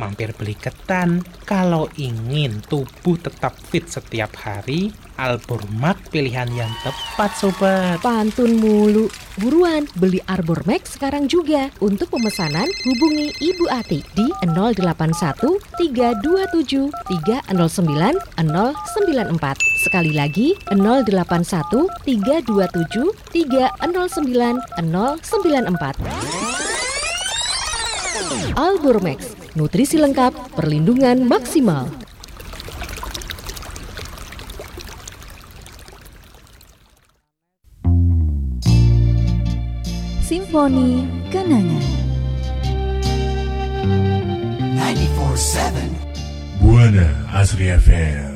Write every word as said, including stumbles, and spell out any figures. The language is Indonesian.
mampir beli ketan. Kalau ingin tubuh tetap fit setiap hari, Albormax pilihan yang tepat, sobat. Pantun mulu. Buruan, beli Arbormax sekarang juga. Untuk pemesanan, hubungi Ibu Ati di nol delapan satu tiga dua tujuh tiga nol sembilan nol sembilan empat. Sekali lagi, nol delapan satu tiga dua tujuh tiga nol sembilan nol sembilan empat. Albormax, nutrisi lengkap, perlindungan maksimal. Simfoni Kenangan ninety-four point seven Buana Asri F M.